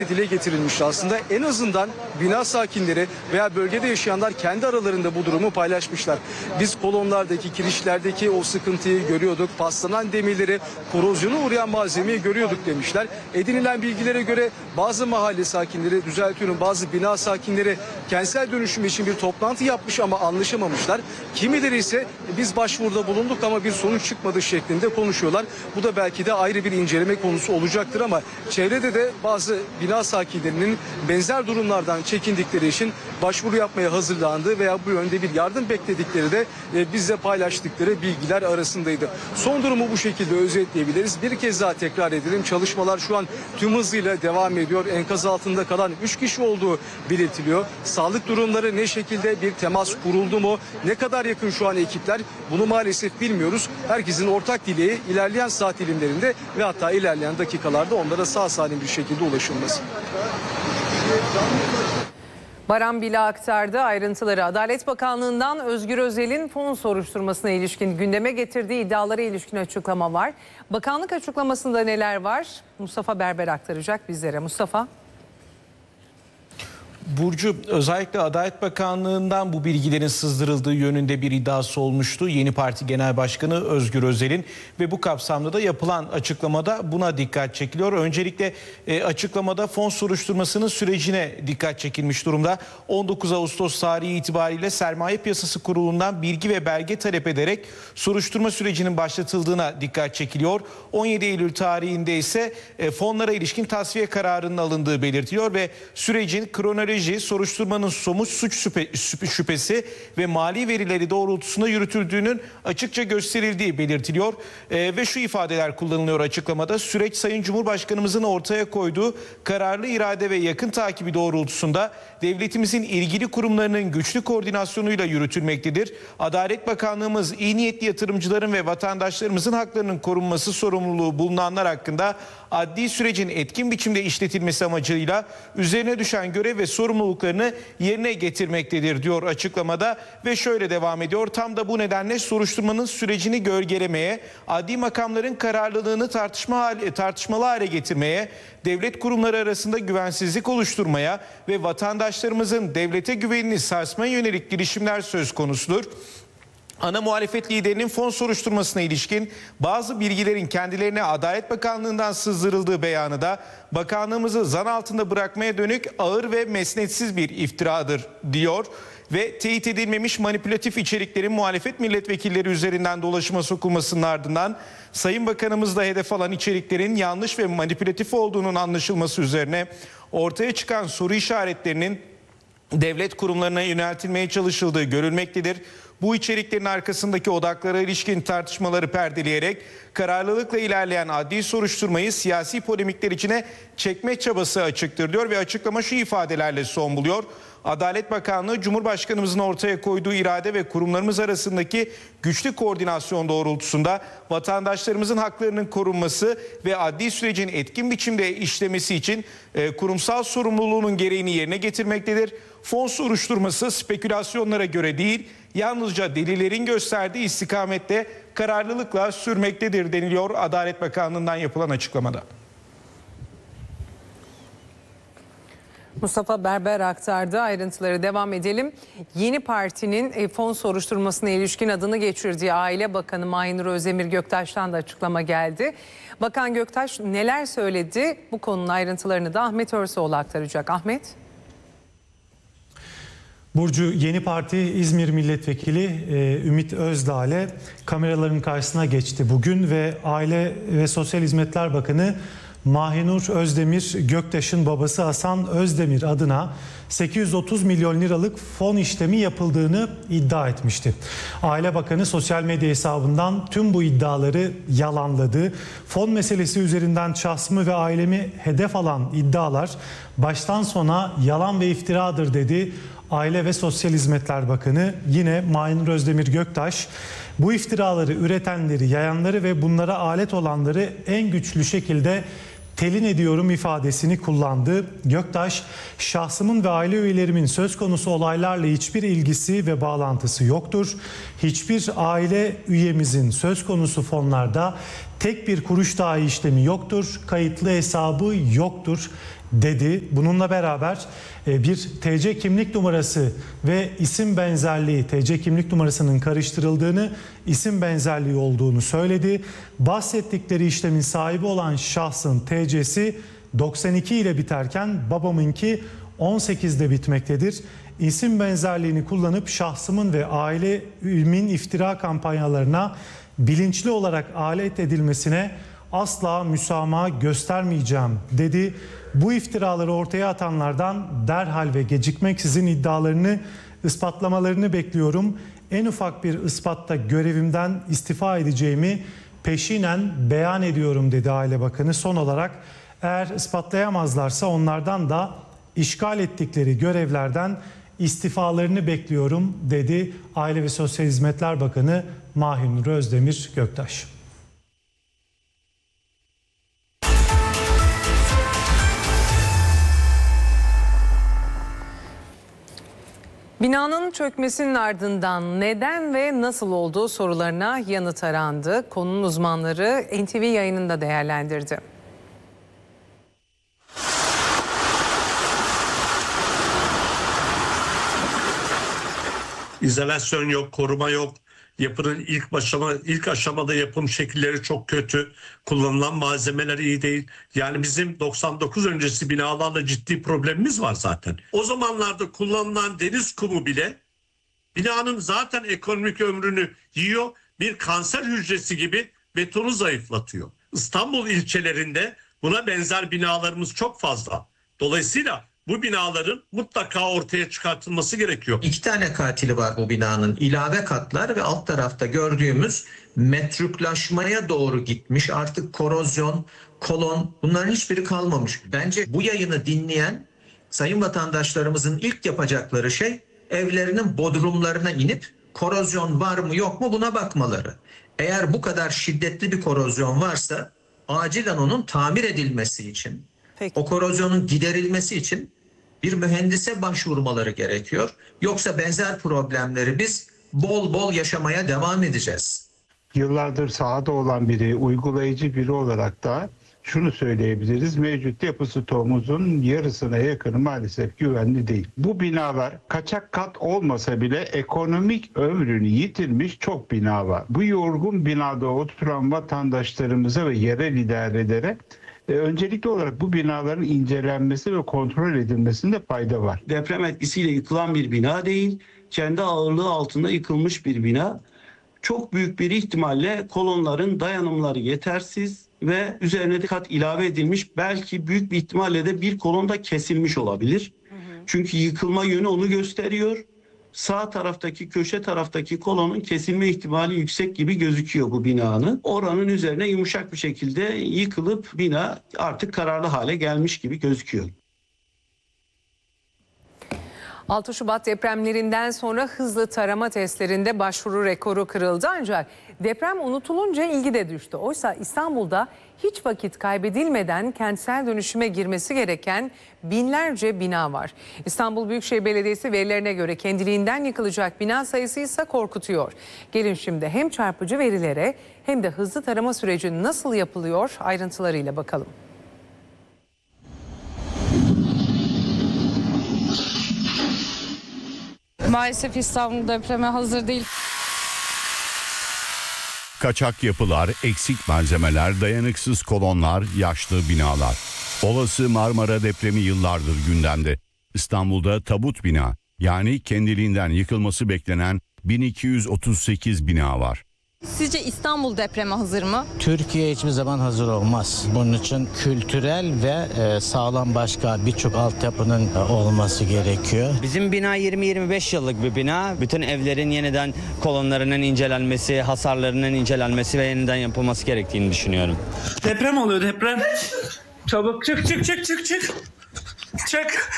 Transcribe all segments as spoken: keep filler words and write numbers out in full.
dile getirilmişti aslında. En azından bina sakinleri veya bölgede yaşayanlar kendi aralarında bu durumu paylaşmışlar. Biz kolonlardaki, kirişlerdeki o sıkıntıyı görüyorduk. Paslanan demirleri, korozyona uğrayan malzemeyi görüyorduk demişler. Edinilen bilgilere göre bazı mahalle sakinleri, düzeltiyorum bazı bina sakinleri kentsel dönüşüm için bir toplantı yapmış ama anlaşamamışlar. Kimileri ise biz başvuruda bulunduk ama bir sonuç çıkmadı şeklinde konuşuyorlar. Bu da belki de ayrı bir inceleme konusu olacaktır ama çevrede de bazı bina sakinlerinin benzer durumlardan çekindikleri için başvuru yapmaya hazırlandığı veya bu yönde bir yardım bekledikleri de e, bizle paylaştıkları bilgiler arasındaydı. Son durumu bu şekilde özetleyebiliriz. Bir kez daha tekrar edelim. Çalışmalar şu an tüm hızıyla devam ediyor. Enkaz altında kalan üç kişi olduğu belirtiliyor. Sağlık durumları ne şekilde, bir temas kuruldu mu? Ne kadar yakın şu an ekipler? Bunu maalesef bilmiyoruz. Herkesin ortak dileği ilerleyen saat dilimlerinde ve hatta ilerleyen dakikalarda onlara sağ salim bir şekilde ulaşılması. Baran Bila aktardı ayrıntıları. Adalet Bakanlığı'ndan Özgür Özel'in fon soruşturmasına ilişkin gündeme getirdiği iddialara ilişkin açıklama var. Bakanlık açıklamasında neler var? Mustafa Berber aktaracak bizlere. Mustafa. Burcu, özellikle Adalet Bakanlığı'ndan bu bilgilerin sızdırıldığı yönünde bir iddiası olmuştu. Yeni Parti Genel Başkanı Özgür Özel'in ve bu kapsamda da yapılan açıklamada buna dikkat çekiliyor. Öncelikle e, açıklamada fon soruşturmasının sürecine dikkat çekilmiş durumda. on dokuz Ağustos tarihi itibariyle Sermaye Piyasası Kurulu'ndan bilgi ve belge talep ederek soruşturma sürecinin başlatıldığına dikkat çekiliyor. on yedi Eylül tarihinde ise e, fonlara ilişkin tasfiye kararının alındığı belirtiliyor ve sürecin kronoloji, soruşturmanın somut suç şüphesi ve mali verileri doğrultusunda yürütüldüğünün açıkça gösterildiği belirtiliyor. Ee, ve şu ifadeler kullanılıyor açıklamada. Süreç Sayın Cumhurbaşkanımızın ortaya koyduğu kararlı irade ve yakın takibi doğrultusunda devletimizin ilgili kurumlarının güçlü koordinasyonuyla yürütülmektedir. Adalet Bakanlığımız iyi niyetli yatırımcıların ve vatandaşlarımızın haklarının korunması sorumluluğu bulunanlar hakkında adli sürecin etkin biçimde işletilmesi amacıyla üzerine düşen görev ve sorumluluklarını yerine getirmektedir diyor açıklamada ve şöyle devam ediyor. Tam da bu nedenle soruşturmanın sürecini gölgelemeye, adli makamların kararlılığını tartışma hale, tartışmalı hale getirmeye, devlet kurumları arasında güvensizlik oluşturmaya ve vatandaşlarımızın devlete güvenini sarsmaya yönelik girişimler söz konusudur. Ana muhalefet liderinin fon soruşturmasına ilişkin bazı bilgilerin kendilerine Adalet Bakanlığı'ndan sızdırıldığı beyanı da bakanlığımızı zan altında bırakmaya dönük ağır ve mesnetsiz bir iftiradır diyor. Ve teyit edilmemiş manipülatif içeriklerin muhalefet milletvekilleri üzerinden dolaşıma sokulmasının ardından Sayın Bakanımız da hedef alan içeriklerin yanlış ve manipülatif olduğunun anlaşılması üzerine ortaya çıkan soru işaretlerinin devlet kurumlarına yöneltilmeye çalışıldığı görülmektedir. Bu içeriklerin arkasındaki odaklara ilişkin tartışmaları perdeleyerek kararlılıkla ilerleyen adli soruşturmayı siyasi polemikler içine çekme çabası açıktır diyor ve açıklama şu ifadelerle son buluyor. Adalet Bakanlığı Cumhurbaşkanımızın ortaya koyduğu irade ve kurumlarımız arasındaki güçlü koordinasyon doğrultusunda vatandaşlarımızın haklarının korunması ve adli sürecin etkin biçimde işlemesi için e, kurumsal sorumluluğunun gereğini yerine getirmektedir. Fon soruşturması spekülasyonlara göre değil, yalnızca delillerin gösterdiği istikamette kararlılıkla sürmektedir deniliyor Adalet Bakanlığı'ndan yapılan açıklamada. Mustafa Berber aktardı. Ayrıntıları devam edelim. Yeni Parti'nin fon soruşturmasına ilişkin adını geçirdiği Aile Bakanı Mahinur Özdemir Göktaş'tan da açıklama geldi. Bakan Göktaş neler söyledi? Bu konunun ayrıntılarını da Ahmet Örsoğlu aktaracak. Ahmet. Burcu, Yeni Parti İzmir Milletvekili e, Ümit Özdağ'le kameraların karşısına geçti bugün ve Aile ve Sosyal Hizmetler Bakanı Mahinur Özdemir Göktaş'ın babası Hasan Özdemir adına sekiz yüz otuz milyon liralık fon işlemi yapıldığını iddia etmişti. Aile Bakanı sosyal medya hesabından tüm bu iddiaları yalanladı. Fon meselesi üzerinden şahsımı ve ailemi hedef alan iddialar baştan sona yalan ve iftiradır dedi. Aile ve Sosyal Hizmetler Bakanı yine Mahinur Özdemir Göktaş bu iftiraları üretenleri, yayanları ve bunlara alet olanları en güçlü şekilde telin ediyorum ifadesini kullandı. Göktaş, şahsımın ve aile üyelerimin söz konusu olaylarla hiçbir ilgisi ve bağlantısı yoktur. Hiçbir aile üyemizin söz konusu fonlarda tek bir kuruş dahi işlemi yoktur. Kayıtlı hesabı yoktur. dedi. Bununla beraber bir T C kimlik numarası ve isim benzerliği, T C kimlik numarasının karıştırıldığını, isim benzerliği olduğunu söyledi. Bahsettikleri işlemin sahibi olan şahsın T C'si doksan iki ile biterken babamınki on sekizde bitmektedir. İsim benzerliğini kullanıp şahsımın ve ailemin iftira kampanyalarına bilinçli olarak alet edilmesine asla müsamaha göstermeyeceğim dedi. Bu iftiraları ortaya atanlardan derhal ve gecikmeksizin iddialarını ispatlamalarını bekliyorum. En ufak bir ispatta görevimden istifa edeceğimi peşinen beyan ediyorum dedi Aile Bakanı. Son olarak eğer ispatlayamazlarsa onlardan da işgal ettikleri görevlerden istifalarını bekliyorum dedi Aile ve Sosyal Hizmetler Bakanı Mahinur Özdemir Göktaş. Binanın çökmesinin ardından neden ve nasıl olduğu sorularına yanıt arandı. Konunun uzmanları N T V yayınında değerlendirdi. İzolasyon yok, koruma yok. Yapının ilk aşama, ilk aşamada yapım şekilleri çok kötü. Kullanılan malzemeler iyi değil. Yani bizim doksan dokuz öncesi binalarla ciddi problemimiz var zaten. O zamanlarda kullanılan deniz kumu bile binanın zaten ekonomik ömrünü yiyor. Bir kanser hücresi gibi betonu zayıflatıyor. İstanbul ilçelerinde buna benzer binalarımız çok fazla. Dolayısıyla bu binaların mutlaka ortaya çıkartılması gerekiyor. İki tane katili var bu binanın. İlave katlar ve alt tarafta gördüğümüz metruklaşmaya doğru gitmiş. Artık korozyon, kolon, bunların hiçbiri kalmamış. Bence bu yayını dinleyen sayın vatandaşlarımızın ilk yapacakları şey evlerinin bodrumlarına inip korozyon var mı yok mu buna bakmaları. Eğer bu kadar şiddetli bir korozyon varsa acilen onun tamir edilmesi için, Peki. o korozyonun giderilmesi için bir mühendise başvurmaları gerekiyor. Yoksa benzer problemleri biz bol bol yaşamaya devam edeceğiz. Yıllardır sahada olan biri, uygulayıcı biri olarak da şunu söyleyebiliriz. Mevcut yapı stoğumuzun yarısına yakını maalesef güvenli değil. Bu binalar kaçak kat olmasa bile ekonomik ömrünü yitirmiş çok bina var. Bu yorgun binada oturan vatandaşlarımıza ve yerel idarelere e, öncelikli olarak bu binaların incelenmesi ve kontrol edilmesinde fayda var. Deprem etkisiyle yıkılan bir bina değil, kendi ağırlığı altında yıkılmış bir bina. Çok büyük bir ihtimalle kolonların dayanımları yetersiz ve üzerine de kat ilave edilmiş. Belki büyük bir ihtimalle de bir kolon da kesilmiş olabilir. Hı hı. Çünkü yıkılma yönü onu gösteriyor. Sağ taraftaki, köşe taraftaki kolonun kesilme ihtimali yüksek gibi gözüküyor bu binanın. Oranın üzerine yumuşak bir şekilde yıkılıp bina artık kararlı hale gelmiş gibi gözüküyor. altı Şubat depremlerinden sonra hızlı tarama testlerinde başvuru rekoru kırıldı ancak deprem unutulunca ilgi de düştü. Oysa İstanbul'da hiç vakit kaybedilmeden kentsel dönüşüme girmesi gereken binlerce bina var. İstanbul Büyükşehir Belediyesi verilerine göre kendiliğinden yıkılacak bina sayısı ise korkutuyor. Gelin şimdi hem çarpıcı verilere hem de hızlı tarama süreci nasıl yapılıyor ayrıntılarıyla bakalım. Maalesef İstanbul depreme hazır değil. Kaçak yapılar, eksik malzemeler, dayanıksız kolonlar, yaşlı binalar. Olası Marmara depremi yıllardır gündemde. İstanbul'da tabut bina, yani kendiliğinden yıkılması beklenen bin iki yüz otuz sekiz bina var. Sizce İstanbul depreme hazır mı? Türkiye hiçbir zaman hazır olmaz. Bunun için kültürel ve e, sağlam başka birçok altyapının e, olması gerekiyor. Bizim bina yirmi yirmi beş yıllık bir bina. Bütün evlerin yeniden kolonlarının incelenmesi, hasarlarının incelenmesi ve yeniden yapılması gerektiğini düşünüyorum. Deprem oluyor, deprem. Çabuk çık çık çık çık çık. Çık.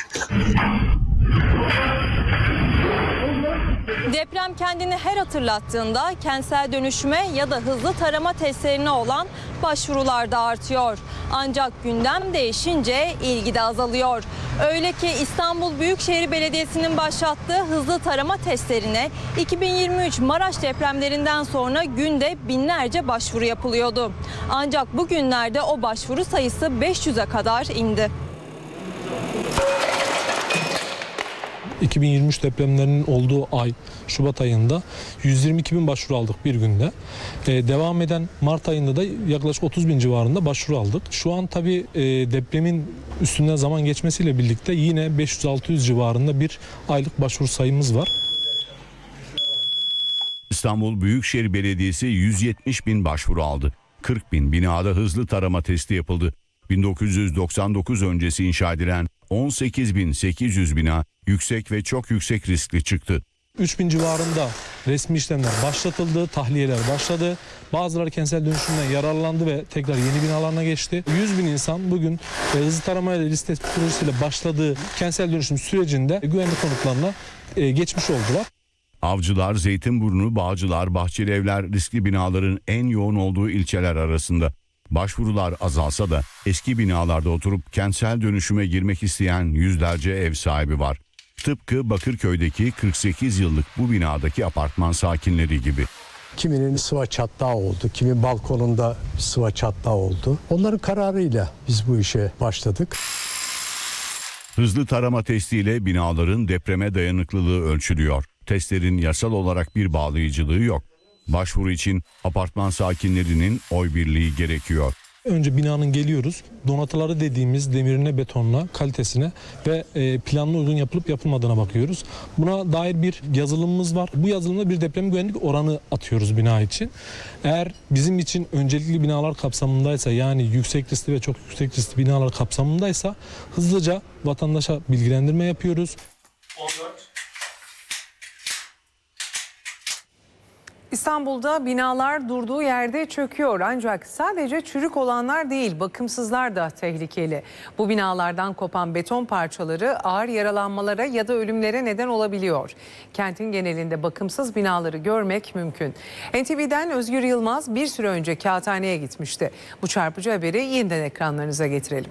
Deprem kendini her hatırlattığında kentsel dönüşüme ya da hızlı tarama testlerine olan başvurular da artıyor. Ancak gündem değişince ilgi de azalıyor. Öyle ki İstanbul Büyükşehir Belediyesi'nin başlattığı hızlı tarama testlerine iki bin yirmi üç Maraş depremlerinden sonra günde binlerce başvuru yapılıyordu. Ancak bugünlerde o başvuru sayısı beş yüze kadar indi. iki bin yirmi üç depremlerinin olduğu ay Şubat ayında yüz yirmi iki bin başvuru aldık bir günde. Ee, devam eden Mart ayında da yaklaşık otuz bin civarında başvuru aldık. Şu an tabii e, depremin üstünden zaman geçmesiyle birlikte yine beş yüz altı yüz civarında bir aylık başvuru sayımız var. İstanbul Büyükşehir Belediyesi yüz yetmiş bin başvuru aldı. kırk bin binada hızlı tarama testi yapıldı. bin dokuz yüz doksan dokuz öncesi inşa edilen on sekiz bin sekiz yüz bina yüksek ve çok yüksek riskli çıktı. üç bin civarında resmi işlemler başlatıldı, tahliyeler başladı. Bazıları kentsel dönüşümden yararlandı ve tekrar yeni binalarına geçti. yüz bin insan bugün e, hızlı taramayla liste tespit projesiyle başladığı kentsel dönüşüm sürecinde güvenli konutlarına e, geçmiş oldular. Avcılar, Zeytinburnu, Bağcılar, Bahçelievler riskli binaların en yoğun olduğu ilçeler arasında. Başvurular azalsa da eski binalarda oturup kentsel dönüşüme girmek isteyen yüzlerce ev sahibi var. Tıpkı Bakırköy'deki kırk sekiz yıllık bu binadaki apartman sakinleri gibi. Kiminin sıva çatlağı oldu, kimin balkonunda sıva çatlağı oldu. Onların kararıyla biz bu işe başladık. Hızlı tarama testiyle binaların depreme dayanıklılığı ölçülüyor. Testlerin yasal olarak bir bağlayıcılığı yok. Başvuru için apartman sakinlerinin oy birliği gerekiyor. Önce binanın geliyoruz, donatıları dediğimiz demirine, betonuna, kalitesine ve planına uygun yapılıp yapılmadığına bakıyoruz. Buna dair bir yazılımımız var. Bu yazılımda bir deprem güvenlik oranı atıyoruz bina için. Eğer bizim için öncelikli binalar kapsamındaysa, yani yüksek riskli ve çok yüksek riskli binalar kapsamındaysa hızlıca vatandaşa bilgilendirme yapıyoruz. on dört İstanbul'da binalar durduğu yerde çöküyor, ancak sadece çürük olanlar değil, bakımsızlar da tehlikeli. Bu binalardan kopan beton parçaları ağır yaralanmalara ya da ölümlere neden olabiliyor. Kentin genelinde bakımsız binaları görmek mümkün. N T V'den Özgür Yılmaz bir süre önce kağıthaneye gitmişti. Bu çarpıcı haberi yeniden ekranlarınıza getirelim.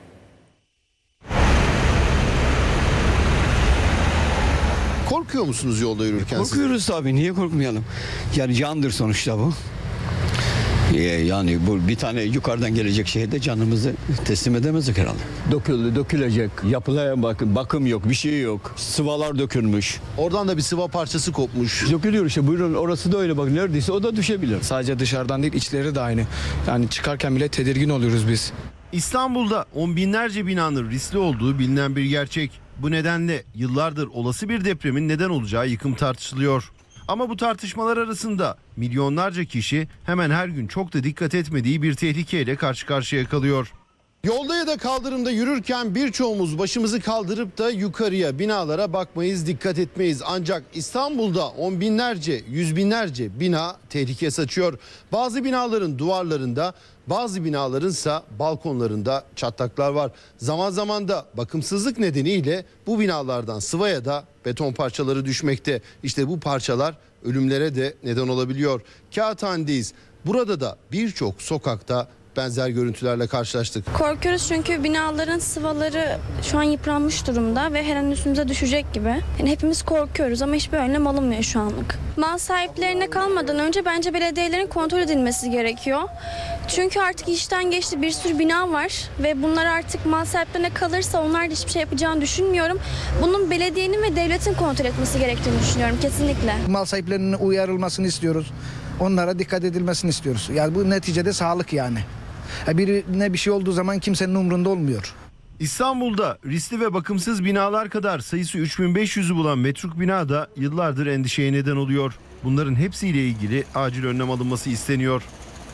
Korkuyor musunuz yolda yürürken? Korkuyoruz tabii. Niye korkmayalım? Yani candır sonuçta bu. Yani bu bir tane yukarıdan gelecek şeye de canımızı teslim edemezdik herhalde. Döküldü, dökülecek. Yapılayan bakın, bakım yok, bir şey yok. Sıvalar dökülmüş. Oradan da bir sıva parçası kopmuş. Dökülüyor işte. Buyurun, orası da öyle bak. Neredeyse o da düşebilir. Sadece dışarıdan değil, içleri de aynı. Yani çıkarken bile tedirgin oluyoruz biz. İstanbul'da on binlerce binanın riskli olduğu bilinen bir gerçek. Bu nedenle yıllardır olası bir depremin neden olacağı yıkım tartışılıyor. Ama bu tartışmalar arasında milyonlarca kişi hemen her gün çok da dikkat etmediği bir tehlikeyle karşı karşıya kalıyor. Yolda ya da kaldırımda yürürken birçoğumuz başımızı kaldırıp da yukarıya, binalara bakmayız, dikkat etmeyiz. Ancak İstanbul'da on binlerce, yüz binlerce bina tehlike saçıyor. Bazı binaların duvarlarında, bazı binalarınsa balkonlarında çatlaklar var. Zaman zaman da bakımsızlık nedeniyle bu binalardan sıva ya da beton parçaları düşmekte. İşte bu parçalar ölümlere de neden olabiliyor. Kağıthane'deyiz. Burada da birçok sokakta benzer görüntülerle karşılaştık. Korkuyoruz çünkü binaların sıvaları şu an yıpranmış durumda ve her an üstümüze düşecek gibi. Yani hepimiz korkuyoruz ama hiçbir önlem alınmıyor şu anlık. Mal sahiplerine kalmadan önce bence belediyelerin kontrol edilmesi gerekiyor. Çünkü artık işten geçti, bir sürü bina var ve bunlar artık mal sahiplerine kalırsa onlar da hiçbir şey yapacağını düşünmüyorum. Bunun belediyenin ve devletin kontrol etmesi gerektiğini düşünüyorum kesinlikle. Mal sahiplerinin uyarılmasını istiyoruz. Onlara dikkat edilmesini istiyoruz. Yani bu neticede sağlık yani. Birine bir şey olduğu zaman kimsenin umrunda olmuyor. İstanbul'da riskli ve bakımsız binalar kadar sayısı üç bin beş yüzü bulan metruk bina da yıllardır endişeye neden oluyor. Bunların hepsiyle ilgili acil önlem alınması isteniyor.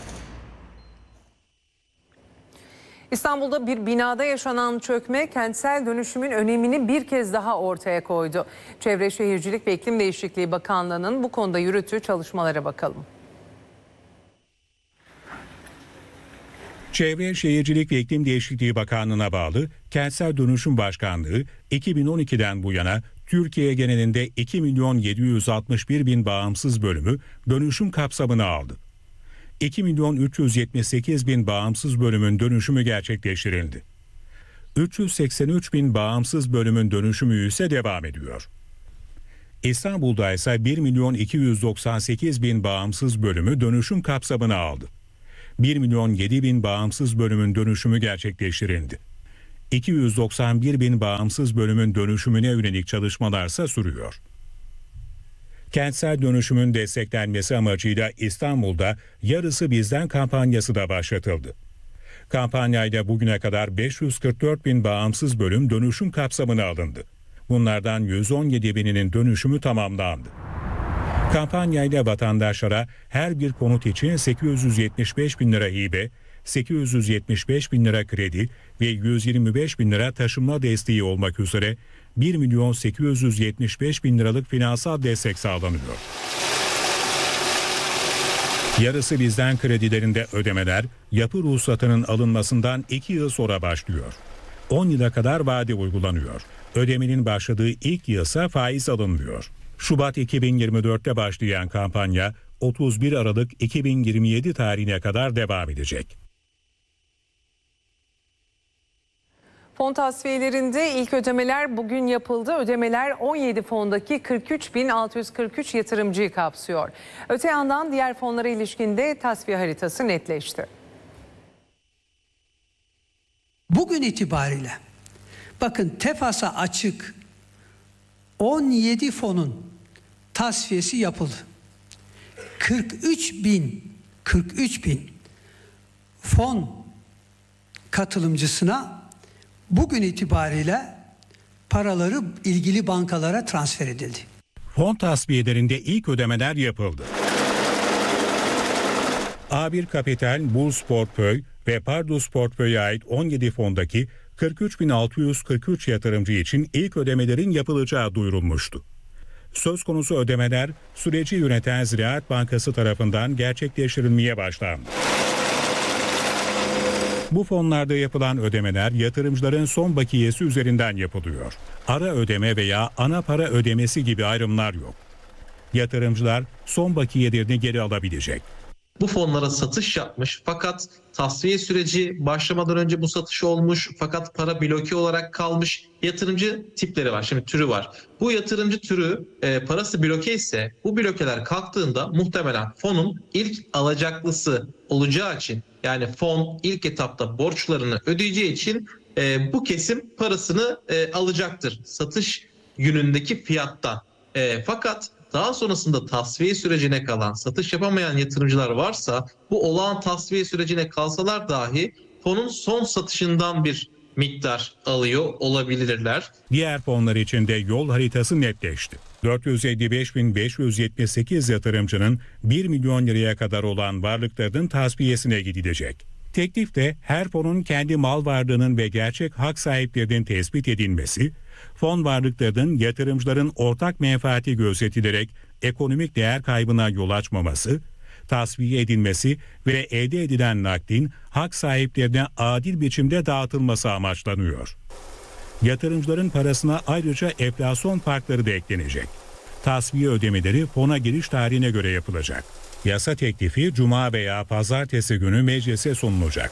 İstanbul'da bir binada yaşanan çökme kentsel dönüşümün önemini bir kez daha ortaya koydu. Çevre Şehircilik ve İklim Değişikliği Bakanlığı'nın bu konuda yürüttüğü çalışmalara bakalım. Çevre Şehircilik ve İklim Değişikliği Bakanlığı'na bağlı Kentsel Dönüşüm Başkanlığı iki bin on ikiden bu yana Türkiye genelinde iki milyon yedi yüz altmış bir bin bağımsız bölümü dönüşüm kapsamına aldı. iki milyon üç yüz yetmiş sekiz bin bağımsız bölümün dönüşümü gerçekleştirildi. üç yüz seksen üç bin bağımsız bölümün dönüşümü ise devam ediyor. İstanbul'da ise bir milyon iki yüz doksan sekiz bin bağımsız bölümü dönüşüm kapsamına aldı. bir milyon yedi bin bağımsız bölümün dönüşümü gerçekleştirildi. iki yüz doksan bir bin bağımsız bölümün dönüşümüne yönelik çalışmalarsa sürüyor. Kentsel dönüşümün desteklenmesi amacıyla İstanbul'da Yarısı Bizden kampanyası da başlatıldı. Kampanyayla bugüne kadar beş yüz kırk dört bin bağımsız bölüm dönüşüm kapsamına alındı. Bunlardan yüz on yedi bininin dönüşümü tamamlandı. Kampanyayla vatandaşlara her bir konut için sekiz yüz yetmiş beş bin lira hibe, sekiz yüz yetmiş beş bin lira kredi ve yüz yirmi beş bin lira taşınma desteği olmak üzere bir milyon sekiz yüz yetmiş beş bin liralık finansal destek sağlanıyor. Yarısı Bizden kredilerinde ödemeler yapı ruhsatının alınmasından iki yıl sonra başlıyor. on yıla kadar vade uygulanıyor. Ödemenin başladığı ilk yılsa faiz alınmıyor. Şubat iki bin yirmi dörtte başlayan kampanya otuz bir Aralık iki bin yirmi yedi tarihine kadar devam edecek. Fon tasfiyelerinde ilk ödemeler bugün yapıldı. Ödemeler on yedi fondaki kırk üç bin altı yüz kırk üç yatırımcıyı kapsıyor. Öte yandan diğer fonlara ilişkin de tasfiye haritası netleşti. Bugün itibariyle bakın TEFAS'a açık on yedi fonun tasfiyesi yapıldı. kırk üç bin kırk üç bin fon katılımcısına bugün itibariyle paraları ilgili bankalara transfer edildi. Fon tasfiyelerinde ilk ödemeler yapıldı. A bir Kapital, Burs Portföy ve Pardus Portföy'e ait on yedi fondaki kırk üç bin altı yüz kırk üç yatırımcı için ilk ödemelerin yapılacağı duyurulmuştu. Söz konusu ödemeler süreci yöneten Ziraat Bankası tarafından gerçekleştirilmeye başlandı. Bu fonlarda yapılan ödemeler yatırımcıların son bakiyesi üzerinden yapılıyor. Ara ödeme veya ana para ödemesi gibi ayrımlar yok. Yatırımcılar son bakiyelerini geri alabilecek. Bu fonlara satış yapmış fakat tasfiye süreci başlamadan önce bu satış olmuş fakat para bloke olarak kalmış yatırımcı tipleri var. Şimdi türü var. Bu yatırımcı türü e, parası bloke ise bu blokeler kalktığında muhtemelen fonun ilk alacaklısı olacağı için yani fon ilk etapta borçlarını ödeyeceği için e, bu kesim parasını e, alacaktır satış günündeki fiyattan. E, fakat daha sonrasında tasfiye sürecine kalan, satış yapamayan yatırımcılar varsa bu olağan tasfiye sürecine kalsalar dahi fonun son satışından bir miktar alıyor olabilirler. Diğer fonlar için de yol haritası netleşti. dört yüz elli beş bin beş yüz yetmiş sekiz yatırımcının bir milyon liraya kadar olan varlıklarının tasfiyesine gidilecek. Teklifte her fonun kendi mal varlığının ve gerçek hak sahiplerinin tespit edilmesi, fon varlıklarının yatırımcıların ortak menfaati gözetilerek ekonomik değer kaybına yol açmaması, tasfiye edilmesi ve elde edilen nakdin hak sahiplerine adil biçimde dağıtılması amaçlanıyor. Yatırımcıların parasına ayrıca enflasyon farkları da eklenecek. Tasfiye ödemeleri fona giriş tarihine göre yapılacak. Yasa teklifi Cuma veya Pazartesi günü meclise sunulacak.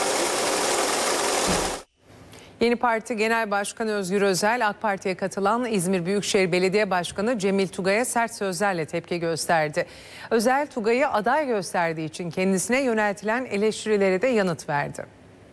Yeni Parti Genel Başkanı Özgür Özel, AK Parti'ye katılan İzmir Büyükşehir Belediye Başkanı Cemil Tugay'a sert sözlerle tepki gösterdi. Özel, Tugay'ı aday gösterdiği için kendisine yöneltilen eleştirilere de yanıt verdi.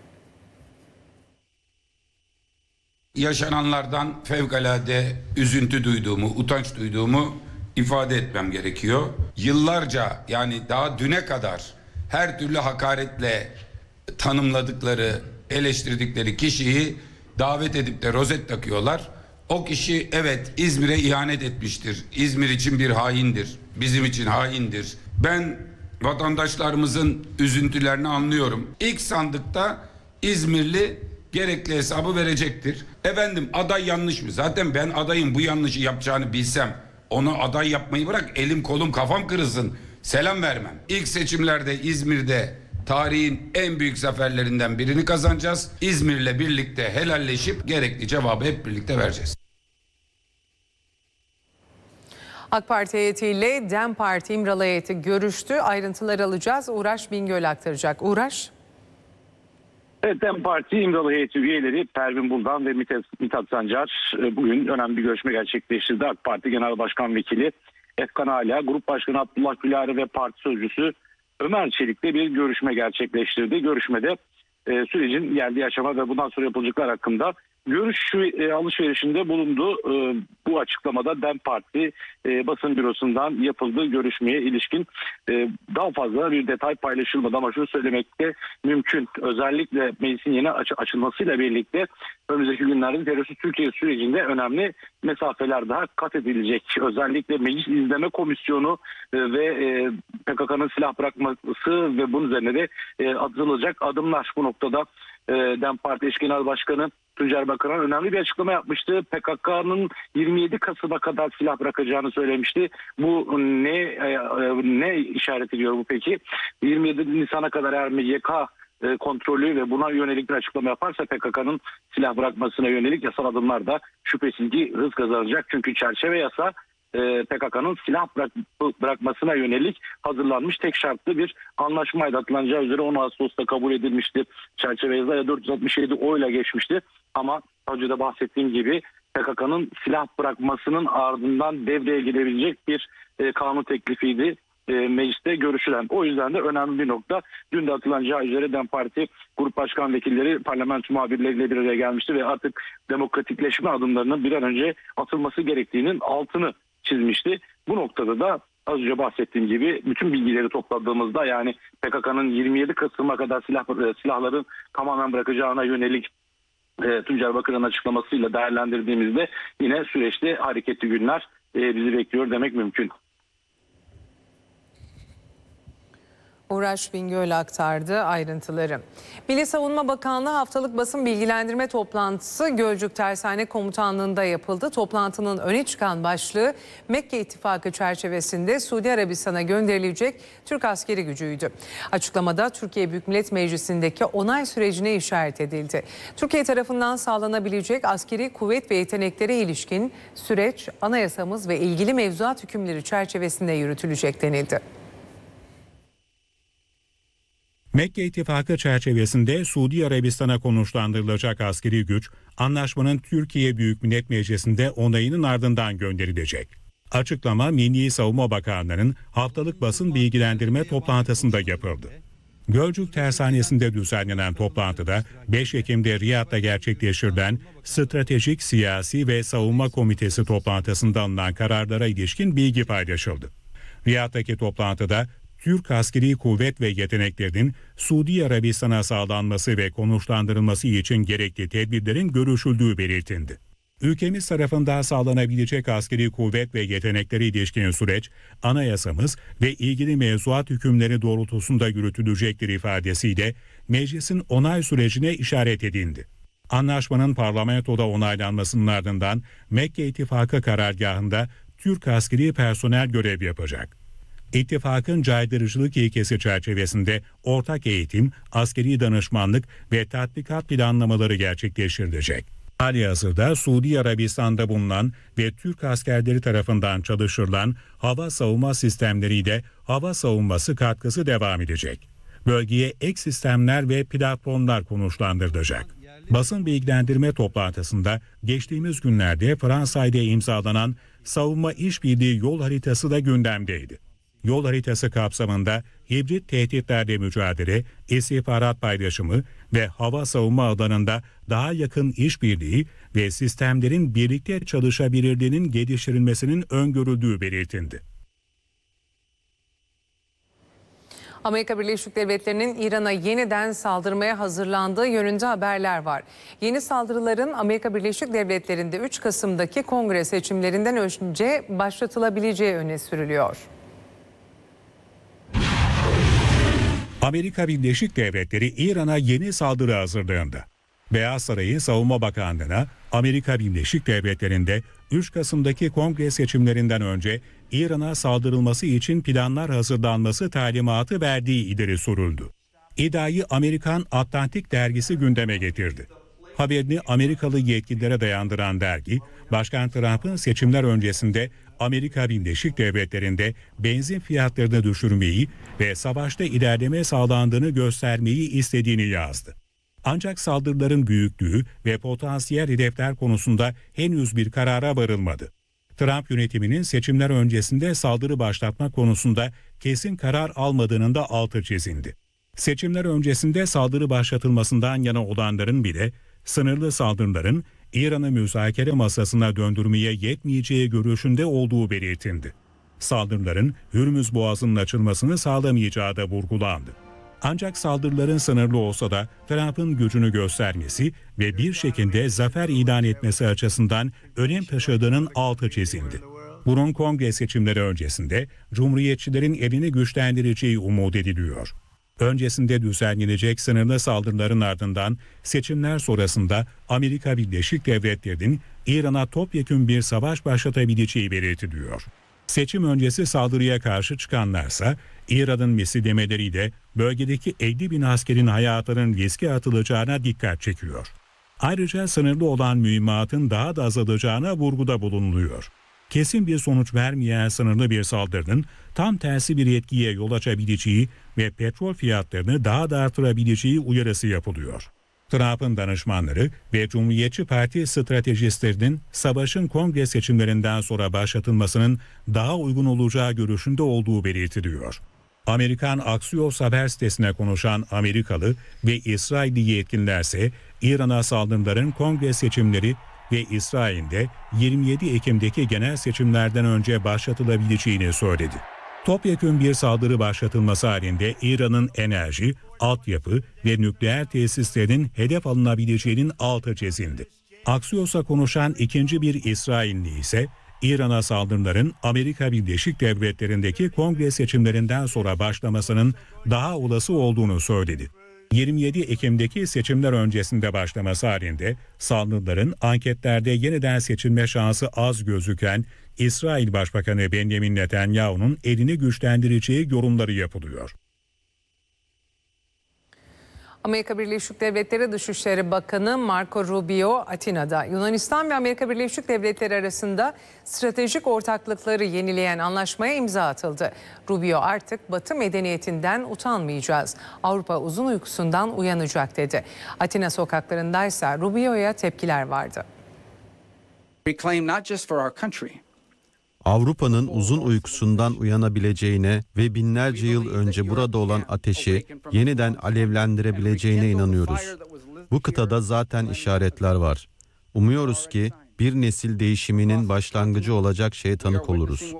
Yaşananlardan fevkalade üzüntü duyduğumu, utanç duyduğumu ifade etmem gerekiyor. Yıllarca yani daha düne kadar her türlü hakaretle tanımladıkları, eleştirdikleri kişiyi davet edip de rozet takıyorlar. O kişi evet İzmir'e ihanet etmiştir. İzmir için bir haindir. Bizim için haindir. Ben vatandaşlarımızın üzüntülerini anlıyorum. İlk sandıkta İzmirli gerekli hesabı verecektir. Efendim aday yanlış mı? Zaten ben adayın bu yanlışı yapacağını bilsem onu aday yapmayı bırak elim kolum kafam kırılsın. Selam vermem. İlk seçimlerde İzmir'de tarihin en büyük zaferlerinden birini kazanacağız. İzmir'le birlikte helalleşip gerekli cevabı hep birlikte vereceğiz. AK Parti heyetiyle DEM Parti İmralı heyeti görüştü. Ayrıntıları alacağız. Uğraş Bingöl aktaracak. Uğraş. Evet, DEM Parti İmralı heyeti üyeleri Pervin Buldan ve Mithat Sancar bugün önemli bir görüşme gerçekleştirdi. AK Parti Genel Başkan Vekili Efkan Ala, Grup Başkanı Abdullah Gülari ve Parti Sözcüsü Ömer Çelik'le bir görüşme gerçekleştirdi. Görüşmede e, sürecin geldiği aşama ve bundan sonra yapılacaklar hakkında görüş e, alışverişinde bulundu. E, bu açıklamada DEM Parti e, basın bürosundan yapıldığı görüşmeye ilişkin e, daha fazla bir detay paylaşılmadı ama şunu söylemek de mümkün. Özellikle meclisin yeni aç- açılmasıyla birlikte önümüzdeki günlerde terörsüz Türkiye sürecinde önemli mesafeler daha kat edilecek. Özellikle Meclis İzleme Komisyonu e, ve e, P K K'nın silah bırakması ve bunun üzerine de e, atılacak adımlar. Bu noktada e, DEM Parti Eş Genel Başkanı Tuncer Bakıran önemli bir açıklama yapmıştı. P K K'nın yirmi yedi Kasım'a kadar silah bırakacağını söylemişti. Bu ne e, ne işaret ediyor bu peki? yirmi yedi Nisan'a kadar eğer M Y K e, kontrolü ve buna yönelik bir açıklama yaparsa P K K'nın silah bırakmasına yönelik yasal adımlar da şüphesiz ki hız kazanacak. Çünkü çerçeve yasa e, P K K'nın silah bırak, bırakmasına yönelik hazırlanmış tek şartlı bir anlaşmaydı. Atılacağı üzere on Ağustos'ta kabul edilmişti. Çerçeve yasa dört yüz altmış yedi oyla geçmişti. Ama önce de bahsettiğim gibi P K K'nın silah bırakmasının ardından devreye girebilecek bir e, kanun teklifiydi e, mecliste görüşülen. O yüzden de önemli bir nokta. Dün de atılacağı üzere DEM Parti Grup Başkan Vekilleri parlamento muhabirleriyle bir araya gelmişti ve artık demokratikleşme adımlarının bir an önce atılması gerektiğinin altını çizmişti. Bu noktada da az önce bahsettiğim gibi bütün bilgileri topladığımızda yani P K K'nın yirmi yedi Kasım'a kadar silah silahların tamamen bırakacağına yönelik e, Tuncer Bakıran'ın açıklamasıyla değerlendirdiğimizde yine süreçte hareketli günler e, bizi bekliyor demek mümkün. Uğraş Bingöl aktardı ayrıntıları. Milli Savunma Bakanlığı haftalık basın bilgilendirme toplantısı Gölcük Tersane Komutanlığı'nda yapıldı. Toplantının öne çıkan başlığı Mekke İttifakı çerçevesinde Suudi Arabistan'a gönderilecek Türk askeri gücüydü. Açıklamada Türkiye Büyük Millet Meclisi'ndeki onay sürecine işaret edildi. Türkiye tarafından sağlanabilecek askeri kuvvet ve yeteneklere ilişkin süreç anayasamız ve ilgili mevzuat hükümleri çerçevesinde yürütülecek denildi. Mekke İttifakı çerçevesinde Suudi Arabistan'a konuşlandırılacak askeri güç, anlaşmanın Türkiye Büyük Millet Meclisi'nde onayının ardından gönderilecek. Açıklama Milli Savunma Bakanlığı'nın haftalık basın bilgilendirme toplantısında yapıldı. Gölcük Tersanesi'nde düzenlenen toplantıda beş Ekim'de Riyad'da gerçekleştirilen Stratejik Siyasi ve Savunma Komitesi toplantısında alınan kararlara ilişkin bilgi paylaşıldı. Riyad'daki toplantıda Türk askeri kuvvet ve yeteneklerinin Suudi Arabistan'a sağlanması ve konuşlandırılması için gerekli tedbirlerin görüşüldüğü belirtildi. Ülkemiz tarafından sağlanabilecek askeri kuvvet ve yeteneklere ilişkin süreç, anayasamız ve ilgili mevzuat hükümleri doğrultusunda yürütülecektir ifadesiyle meclisin onay sürecine işaret edildi. Anlaşmanın parlamentoda onaylanmasının ardından Mekke İttifakı karargahında Türk askeri personel görev yapacak. İttifakın caydırıcılık ilkesi çerçevesinde ortak eğitim, askeri danışmanlık ve tatbikat planlamaları gerçekleştirilecek. Halihazırda Suudi Arabistan'da bulunan ve Türk askerleri tarafından çalıştırılan hava savunma sistemleriyle hava savunması katkısı devam edecek. Bölgeye ek sistemler ve platformlar konuşlandırılacak. Basın bilgilendirme toplantısında geçtiğimiz günlerde Fransa ile imzalanan savunma işbirliği yol haritası da gündemdeydi. Yol haritası kapsamında hibrit tehditlerle mücadele, istihbarat paylaşımı ve hava savunma alanında daha yakın işbirliği ve sistemlerin birlikte çalışabilirliğinin geliştirilmesinin öngörüldüğü belirtildi. Amerika Birleşik Devletleri'nin İran'a yeniden saldırmaya hazırlandığı yönünde haberler var. Yeni saldırıların Amerika Birleşik Devletleri'nde üç Kasım'daki kongre seçimlerinden önce başlatılabileceği öne sürülüyor. Amerika Birleşik Devletleri İran'a yeni saldırı hazırlığında. Beyaz Sarayı Savunma Bakanlığı'na Amerika Birleşik Devletleri'nde üç Kasım'daki kongre seçimlerinden önce İran'a saldırılması için planlar hazırlanması talimatı verdiği ileri sürüldü. İddiayı Amerikan Atlantik dergisi gündeme getirdi. Haberini Amerikalı yetkililere dayandıran dergi, Başkan Trump'ın seçimler öncesinde Amerika Birleşik Devletleri'nde benzin fiyatlarını düşürmeyi ve savaşta ilerleme sağlandığını göstermeyi istediğini yazdı. Ancak saldırıların büyüklüğü ve potansiyel hedefler konusunda henüz bir karara varılmadı. Trump yönetiminin seçimler öncesinde saldırı başlatma konusunda kesin karar almadığının da altı çizildi. Seçimler öncesinde saldırı başlatılmasından yana olanların bile sınırlı saldırıların İran'ı müzakere masasına döndürmeye yetmeyeceği görüşünde olduğu belirtildi. Saldırıların Hürmüz Boğazı'nın açılmasını sağlamayacağı da vurgulandı. Ancak saldırıların sınırlı olsa da Trump'ın gücünü göstermesi ve bir şekilde zafer ilan etmesi açısından önem taşıdığının altı çizildi. Bunun kongre seçimleri öncesinde Cumhuriyetçilerin elini güçlendireceği umut ediliyor. Öncesinde düzenlenecek sınırlı saldırıların ardından seçimler sonrasında Amerika Birleşik Devletleri'nin İran'a topyekün bir savaş başlatabileceği belirtiliyor. Seçim öncesi saldırıya karşı çıkanlarsa İran'ın misillemeleriyle bölgedeki elli bin askerin hayatının riske atılacağına dikkat çekiyor. Ayrıca sınırlı olan mühimmatın daha da azalacağına vurguda bulunuluyor. Kesin bir sonuç vermeyen sınırlı bir saldırının tam tersi bir etkiye yol açabileceği ve petrol fiyatlarını daha da artırabileceği uyarısı yapılıyor. Trump'ın danışmanları ve Cumhuriyetçi Parti stratejistlerinin savaşın kongre seçimlerinden sonra başlatılmasının daha uygun olacağı görüşünde olduğu belirtiliyor. Amerikan Axios haber sitesine konuşan Amerikalı ve İsrailli yetkililerse İran'a saldırıların kongre seçimleri ve İsrail'de yirmi yedi Ekim'deki genel seçimlerden önce başlatılabileceğini söyledi. Topyekün bir saldırı başlatılması halinde İran'ın enerji, altyapı ve nükleer tesislerinin hedef alınabileceğinin altı çizildi. Axios'a konuşan ikinci bir İsrailli ise İran'a saldırıların Amerika Birleşik Devletleri'ndeki kongre seçimlerinden sonra başlamasının daha olası olduğunu söyledi. yirmi yedi Ekim'deki seçimler öncesinde başlaması halinde saldırıların anketlerde yeniden seçilme şansı az gözüken İsrail Başbakanı Benjamin Netanyahu'nun elini güçlendireceği yorumları yapılıyor. Amerika Birleşik Devletleri Dışişleri Bakanı Marco Rubio Atina'da Yunanistan ve Amerika Birleşik Devletleri arasında stratejik ortaklıkları yenileyen anlaşmaya imza atıldı. Rubio artık Batı medeniyetinden utanmayacağız, Avrupa uzun uykusundan uyanacak dedi. Atina sokaklarındaysa Rubio'ya tepkiler vardı. Avrupa'nın uzun uykusundan uyanabileceğine ve binlerce yıl önce burada olan ateşi yeniden alevlendirebileceğine inanıyoruz. Bu kıtada zaten işaretler var. Umuyoruz ki bir nesil değişiminin başlangıcı olacak şeye tanık oluruz.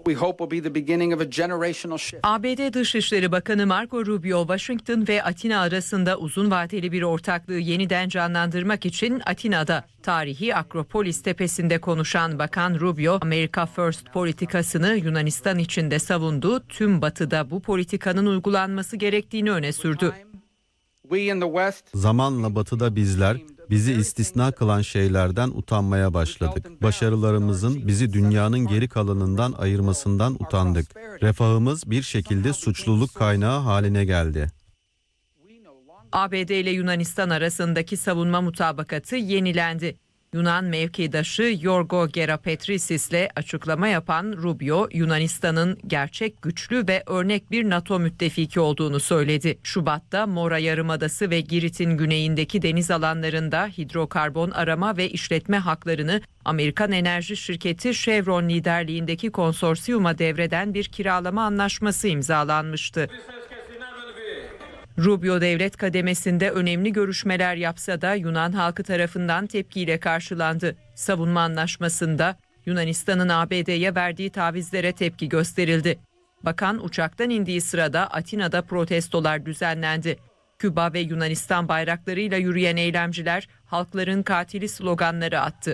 A B D Dışişleri Bakanı Marco Rubio, Washington ve Atina arasında uzun vadeli bir ortaklığı yeniden canlandırmak için Atina'da tarihi Akropolis tepesinde konuşan Bakan Rubio, America First politikasını Yunanistan içinde savundu, tüm Batı'da bu politikanın uygulanması gerektiğini öne sürdü. Zamanla Batı'da bizler, bizi istisna kılan şeylerden utanmaya başladık. Başarılarımızın bizi dünyanın geri kalanından ayırmasından utandık. Refahımız bir şekilde suçluluk kaynağı haline geldi. A B D ile Yunanistan arasındaki savunma mutabakatı yenilendi. Yunan mevkidaşı Yorgo Gerapetrisis ile açıklama yapan Rubio, Yunanistan'ın gerçek güçlü ve örnek bir NATO müttefiki olduğunu söyledi. Şubat'ta Mora Yarımadası ve Girit'in güneyindeki deniz alanlarında hidrokarbon arama ve işletme haklarını Amerikan enerji şirketi Chevron liderliğindeki konsorsiyuma devreden bir kiralama anlaşması imzalanmıştı. Rubio devlet kademesinde önemli görüşmeler yapsa da Yunan halkı tarafından tepkiyle karşılandı. Savunma anlaşmasında Yunanistan'ın A B D'ye verdiği tavizlere tepki gösterildi. Bakan uçaktan indiği sırada Atina'da protestolar düzenlendi. Küba ve Yunanistan bayraklarıyla yürüyen eylemciler halkların katili sloganları attı.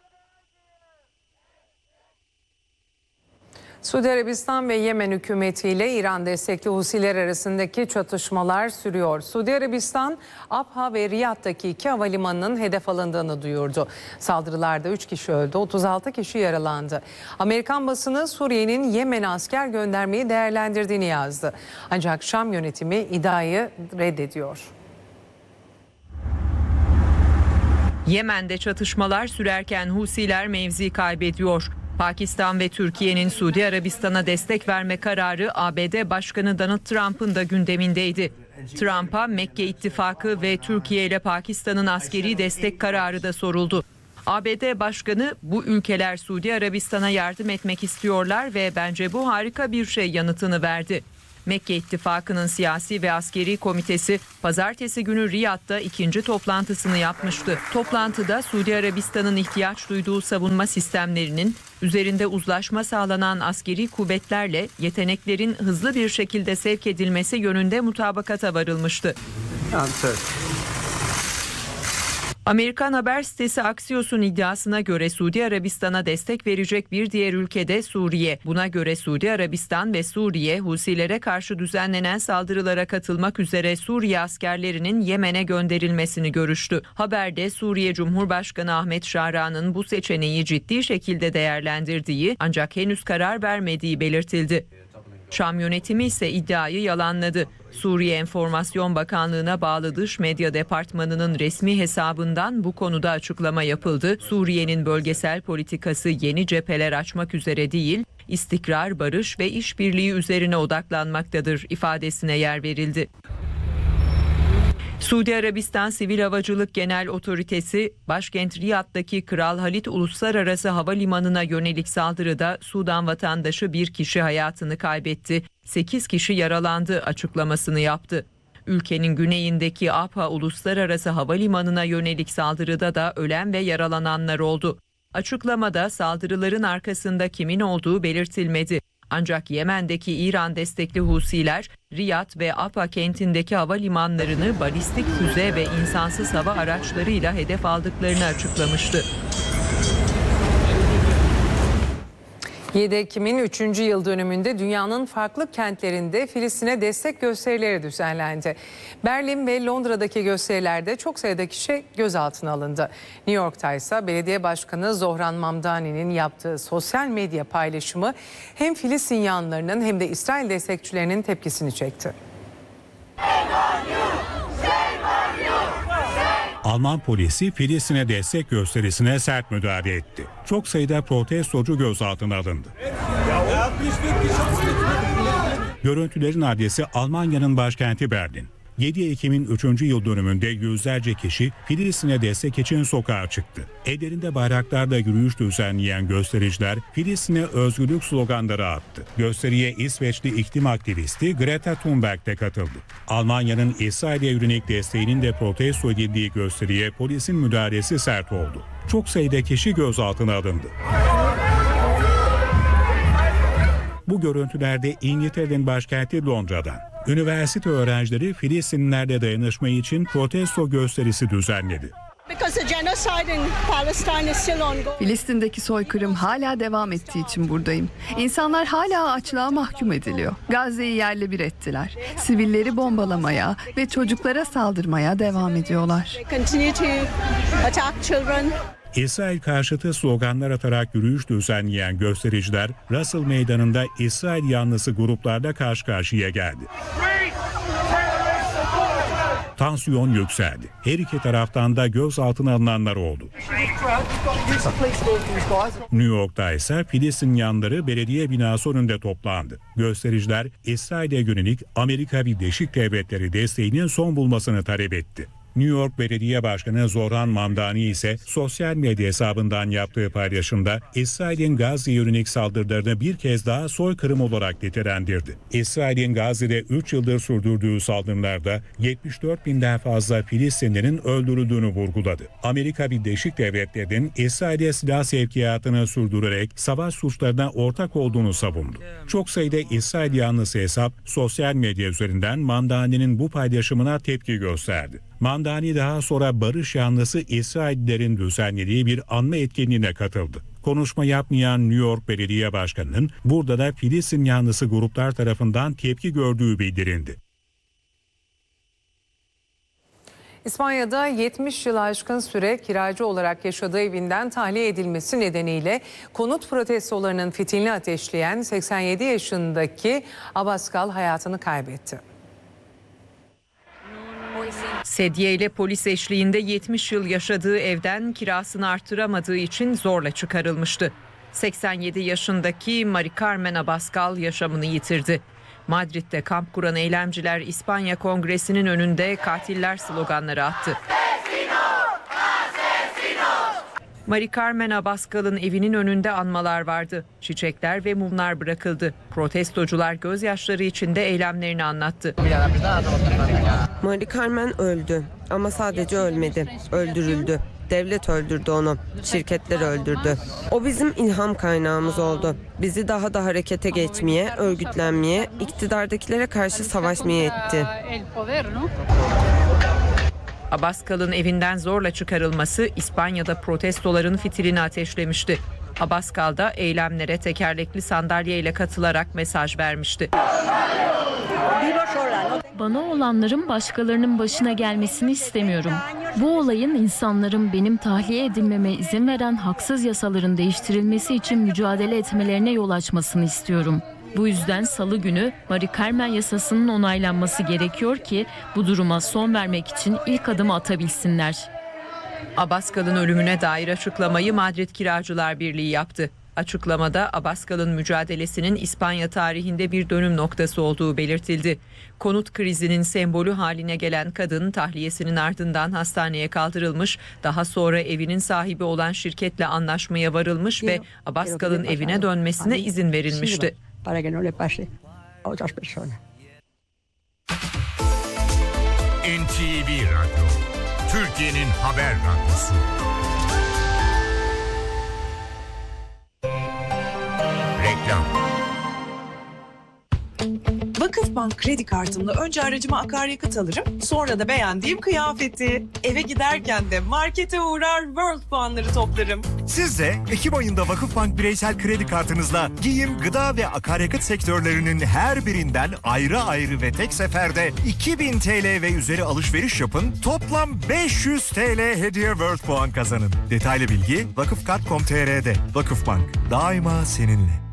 Suudi Arabistan ve Yemen hükümetiyle İran destekli Husiler arasındaki çatışmalar sürüyor. Suudi Arabistan, Abha ve Riyad'daki iki havalimanının hedef alındığını duyurdu. Saldırılarda üç kişi öldü, otuz altı kişi yaralandı. Amerikan basını Suriye'nin Yemen'e asker göndermeyi değerlendirdiğini yazdı. Ancak Şam yönetimi iddiayı reddediyor. Yemen'de çatışmalar sürerken Husiler mevzi kaybediyor. Pakistan ve Türkiye'nin Suudi Arabistan'a destek verme kararı A B D Başkanı Donald Trump'ın da gündemindeydi. Trump'a Mekke İttifakı ve Türkiye ile Pakistan'ın askeri destek kararı da soruldu. A B D Başkanı, bu ülkeler Suudi Arabistan'a yardım etmek istiyorlar ve bence bu harika bir şey yanıtını verdi. Mekke İttifakı'nın siyasi ve askeri komitesi pazartesi günü Riyad'da ikinci toplantısını yapmıştı. Toplantıda Suudi Arabistan'ın ihtiyaç duyduğu savunma sistemlerinin üzerinde uzlaşma sağlanan askeri kuvvetlerle yeteneklerin hızlı bir şekilde sevk edilmesi yönünde mutabakata varılmıştı. Amerikan haber sitesi Axios'un iddiasına göre Suudi Arabistan'a destek verecek bir diğer ülke de Suriye. Buna göre Suudi Arabistan ve Suriye, Husilere karşı düzenlenen saldırılara katılmak üzere Suriye askerlerinin Yemen'e gönderilmesini görüştü. Haberde Suriye Cumhurbaşkanı Ahmet Şara'nın bu seçeneği ciddi şekilde değerlendirdiği ancak henüz karar vermediği belirtildi. Şam yönetimi ise iddiayı yalanladı. Suriye Enformasyon Bakanlığı'na bağlı Dış Medya Departmanı'nın resmi hesabından bu konuda açıklama yapıldı. Suriye'nin bölgesel politikası yeni cepheler açmak üzere değil, istikrar, barış ve işbirliği üzerine odaklanmaktadır ifadesine yer verildi. Suudi Arabistan Sivil Havacılık Genel Otoritesi, başkent Riyad'daki Kral Halid Uluslararası Havalimanı'na yönelik saldırıda Sudan vatandaşı bir kişi hayatını kaybetti, sekiz kişi yaralandı açıklamasını yaptı. Ülkenin güneyindeki Abha Uluslararası Havalimanı'na yönelik saldırıda da ölen ve yaralananlar oldu. Açıklamada saldırıların arkasında kimin olduğu belirtilmedi. Ancak Yemen'deki İran destekli Husiler, Riyad ve Abha kentindeki havalimanlarını balistik füze ve insansız hava araçlarıyla hedef aldıklarını açıklamıştı. yedi Ekim'in üçüncü yıl dönümünde dünyanın farklı kentlerinde Filistin'e destek gösterileri düzenlendi. Berlin ve Londra'daki gösterilerde çok sayıda kişi gözaltına alındı. New York'ta ise belediye başkanı Zohran Mamdani'nin yaptığı sosyal medya paylaşımı hem Filistin yanlılarının hem de İsrail destekçilerinin tepkisini çekti. Alman polisi Filistin'e destek gösterisine sert müdahale etti. Çok sayıda protestocu gözaltına alındı. Görüntülerin adresi Almanya'nın başkenti Berlin. yedi Ekim'in üçüncü yıl dönümünde yüzlerce kişi Filistin'e destek için sokağa çıktı. Ellerinde bayraklarla yürüyüş düzenleyen göstericiler Filistin'e özgürlük sloganları attı. Gösteriye İsveçli iklim aktivisti Greta Thunberg de katıldı. Almanya'nın İsrail'e yönelik desteğinin de protesto edildiği gösteriye polisin müdahalesi sert oldu. Çok sayıda kişi gözaltına alındı. Bu görüntülerde İngiltere'nin başkenti Londra'dan. Üniversite öğrencileri Filistinlilerle dayanışma için protesto gösterisi düzenledi. Filistin'deki soykırım hala devam ettiği için buradayım. İnsanlar hala açlığa mahkum ediliyor. Gazze'yi yerle bir ettiler. Sivilleri bombalamaya ve çocuklara saldırmaya devam ediyorlar. İsrail karşıtı sloganlar atarak yürüyüş düzenleyen göstericiler Russell Meydanı'nda İsrail yanlısı gruplarla karşı karşıya geldi. Tansiyon yükseldi. Her iki taraftan da gözaltına alınanlar oldu. New York'ta ise Filistin yanlıları belediye binası önünde toplandı. Göstericiler İsrail'e yönelik Amerika Birleşik Devletleri desteğinin son bulmasını talep etti. New York Belediye Başkanı Zohran Mamdani ise sosyal medya hesabından yaptığı paylaşımda İsrail'in Gazze'ye yönelik saldırılarını bir kez daha soykırım olarak nitelendirdi. İsrail'in Gazze'de üç yıldır sürdürdüğü saldırılarda yetmiş dört binden fazla Filistinlilerin öldürüldüğünü vurguladı. Amerika Birleşik Devletleri'nin İsrail'e silah sevkiyatını sürdürerek savaş suçlarına ortak olduğunu savundu. Çok sayıda İsrail yanlısı hesap sosyal medya üzerinden Mamdani'nin bu paylaşımına tepki gösterdi. Mamdani daha sonra barış yanlısı İsraillilerin düzenlediği bir anma etkinliğine katıldı. Konuşma yapmayan New York Belediye Başkanı'nın burada da Filistin yanlısı gruplar tarafından tepki gördüğü bildirildi. İspanya'da yetmiş yıl aşkın süre kiracı olarak yaşadığı evinden tahliye edilmesi nedeniyle konut protestolarının fitilini ateşleyen seksen yedi yaşındaki Abascal hayatını kaybetti. Sedye ile polis eşliğinde yetmiş yıl yaşadığı evden kirasını artıramadığı için zorla çıkarılmıştı. seksen yedi yaşındaki Mari Carmen Abascal yaşamını yitirdi. Madrid'de kamp kuran eylemciler İspanya Kongresi'nin önünde katiller sloganları attı. Mari Carmen Abascal'ın evinin önünde anmalar vardı. Çiçekler ve mumlar bırakıldı. Protestocular gözyaşları içinde eylemlerini anlattı. Mari Carmen öldü ama sadece ölmedi, öldürüldü. Devlet öldürdü onu, şirketler öldürdü. O bizim ilham kaynağımız oldu. Bizi daha da harekete geçmeye, örgütlenmeye, iktidardakilere karşı savaşmaya itti. Abascal'ın evinden zorla çıkarılması İspanya'da protestoların fitilini ateşlemişti. Abascal da eylemlere tekerlekli sandalyeyle katılarak mesaj vermişti. Bana olanların başkalarının başına gelmesini istemiyorum. Bu olayın insanların benim tahliye edilmeme izin veren haksız yasaların değiştirilmesi için mücadele etmelerine yol açmasını istiyorum. Bu yüzden Salı günü Mari Carmen yasasının onaylanması gerekiyor ki bu duruma son vermek için ilk adımı atabilsinler. Abascal'ın ölümüne dair açıklamayı Madrid Kiracılar Birliği yaptı. Açıklamada Abascal'ın mücadelesinin İspanya tarihinde bir dönüm noktası olduğu belirtildi. Konut krizinin sembolü haline gelen kadın tahliyesinin ardından hastaneye kaldırılmış, daha sonra evinin sahibi olan şirketle anlaşmaya varılmış ve Abascal'ın evine dönmesine izin verilmişti. N T V Radyo, Türkiye'nin haber radyosu. Reklam. Vakıfbank kredi kartımla önce aracıma akaryakıt alırım, sonra da beğendiğim kıyafeti. Eve giderken de markete uğrar, World puanları toplarım. Siz de Ekim ayında Vakıfbank bireysel kredi kartınızla giyim, gıda ve akaryakıt sektörlerinin her birinden ayrı ayrı ve tek seferde iki bin T L ve üzeri alışveriş yapın. Toplam beş yüz T L hediye World puan kazanın. Detaylı bilgi vakıfkart nokta com nokta t r'de. Vakıfbank, daima seninle.